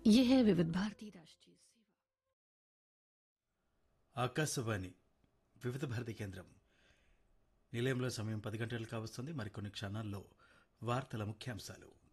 ये है विविध भारती राष्ट्रीय सेवा। ఆకాశవాణి వివిధ భారతి కేంద్రం నిలయంలో సమయం 10 గంటలు కావస్తుంది. మరికొన్ని క్షణాల్లో వార్తల ముఖ్యాంశాలు.